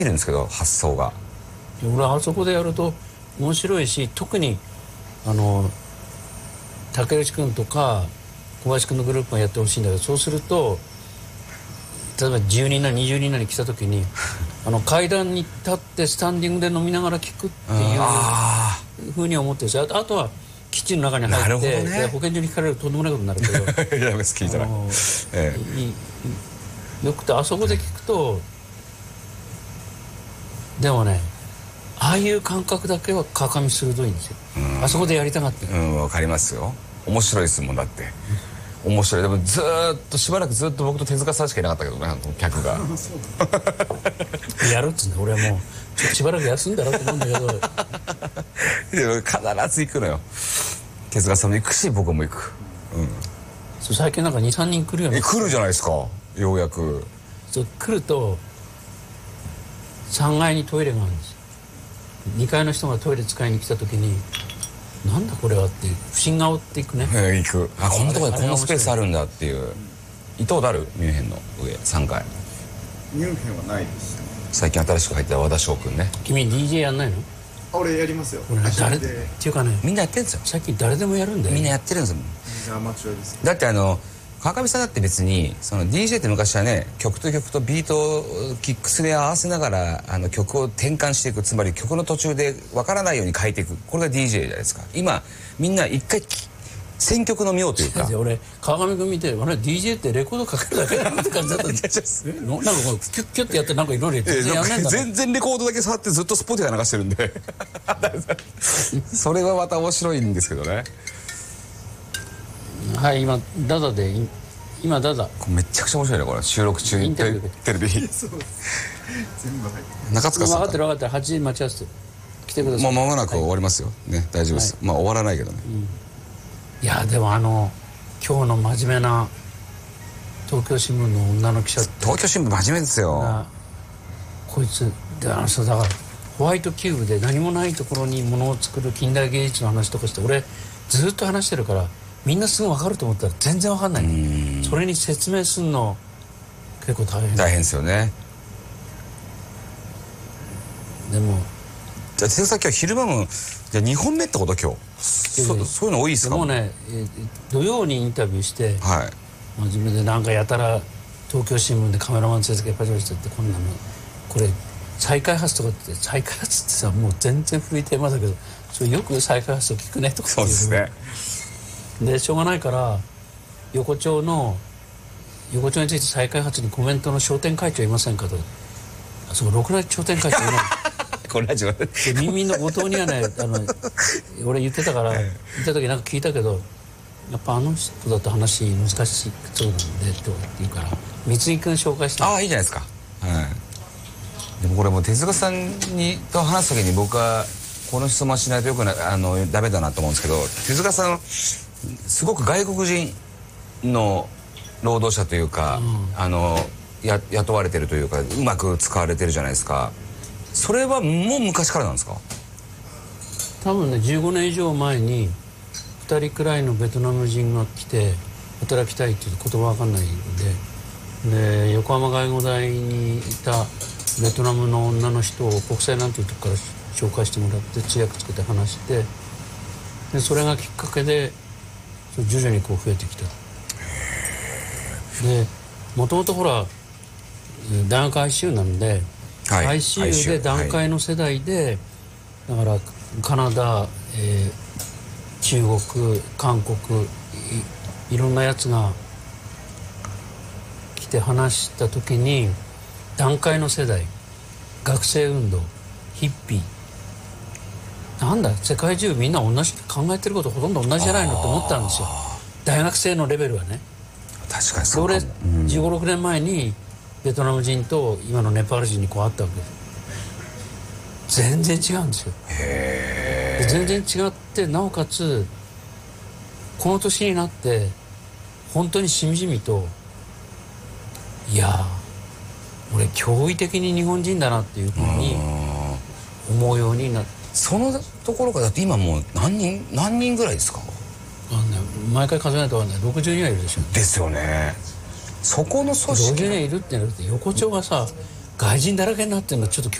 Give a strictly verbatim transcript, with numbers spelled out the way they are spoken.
いるんですけど、発想が。 俺はあそこでやると面白いし、特にあの竹内君とか小林君のグループがやってほしいんだけど、そうすると例えばじゅうにんなりにじゅうにんなり来た時にあの階段に立ってスタンディングで飲みながら聞くっていうふうに思ってるんですよ。あとは基地の中に入って、ね、保健所に聞かれるととんでもないことになるけどいや聞いたら、ええ、よくてあそこで聞くと、でもね、ああいう感覚だけは川上鋭いんですよ。あそこでやりたかった。 うんわかりますよ。面白いですもんだって。面白い。でもずーっとしばらくずっと僕と手塚さんしかいなかったけどね、客がやるっつうんだ。俺はもうちょっとしばらく休んだらと思うんだけど必ず行くのよ。手塚さんも行くし僕も行く、うん、 そう最近なんかにさんにん来るよね。 来るじゃないですか。ようやくそう来るとさんがいにトイレがあるんですよ。にかいの人がトイレ使いに来た時になんだこれはって不審顔っていくね。 行く。あこんなとこでこんなスペースあるんだっていう。行ったことある？ミュンヘンの上さんかい。 ミュンヘンはないです。 最近新しく入った和田翔くんね。 君 ディージェー やんないの？ 俺やりますよ。 俺誰っていうかね、 みんなやってるんですよ。 最近誰でもやるんだよ。 みんなやってるんですよ。アマチュアです。 だってあの川上さんだって別にその ディージェー って昔はね、曲と曲とビートをキックスで合わせながらあの曲を転換していく、つまり曲の途中で分からないように変えていく、これが ディージェー じゃないですか。今みんな一回選曲の妙というか俺川上君見て、あれ ディージェー ってレコードかけるだけだなって感じだったんですなんかこうキュッキュッてやってなんかいろいろ全然やんないんだ。 全然レコードだけ触ってずっとスポティファイ流してるんでそれはまた面白いんですけどね。 はい、今ダダで今ダダめちゃくちゃ面白いねこれ。収録中にテレビ全部入って中塚さん分かってる分かってる。はちじ待ち合わせ来てください。 もう間もなく終わりますよ、はい、ね大丈夫です、はい、まあ終わらないけどね、うん、 いやでもあの今日の真面目な東京新聞の女の記者って東京新聞真面目ですよ。 こいつであの人だからホワイトキューブで何もないところに物を作る近代芸術の話とかして俺ずっと話してるからみんなすぐ分かると思ったら全然分かんない。それに説明するの結構大変大変ですよね。 でもじゃあ手先は昼間もじゃあにほんめってこと今日そ, そういうの多いですか？ もうね、えー、土曜にインタビューして、はい、真面目でなんかやたら東京新聞でカメラマン連れてけパチパチってこんなのこれ再開発とかって再開発ってさもう全然古いテーマだけどそれよく再開発と聞くねとかっていう。そうですね。でしょうがないから横丁の横丁について再開発にコメントの商店会長いませんかと。あそころくな商店会長いないこれラジオで耳の後藤にはねあの俺言ってたから言った時なんか聞いたけどやっぱあの人だと話難しいそうなんでとかって言うから三井君紹介して。 ああいいじゃないですか、はい、でもこれもう手塚さんにと話す時に僕はこの質問しないとよくなあのダメだなと思うんですけど、手塚さんすごく外国人の労働者というか、うん、あのや雇われてるというかうまく使われてるじゃないですか。それはもう昔からなんですか？ 多分ねじゅうごねん以上前にふたりくらいのベトナム人が来て働きたいっていう言葉わかんないんで、で横浜外語大にいたベトナムの女の人を国際なんていうとこから紹介してもらって通訳つけて話して、でそれがきっかけで徐々にこう増えてきた。でもともとほら大学 アイシーユー なんで、はい、アイシーユー で団塊の世代で、はい、だからカナダ、えー、中国韓国 い, いろんなやつが来て話した時に団塊の世代学生運動ヒッピーなんだ世界中みんな同じ考えてることほとんど同じじゃないのと思ったんですよ。大学生のレベルはね。 確かにそうかも。 で俺じゅうごろくねんまえにベトナム人と今のネパール人にこう会ったわけです。全然違うんですよ。へー。で全然違ってなおかつこの年になって本当にしみじみといや俺驚異的に日本人だなっていうふうに思うようになって。 そのところがだって今もう何人何人ぐらいですか？ あのね、毎回数えないと分かんないろくじゅうにんはいるでしょ。 ですよね。そこの組織ろくじゅうにんいるってなると横丁がさ外人だらけになってるのちょっと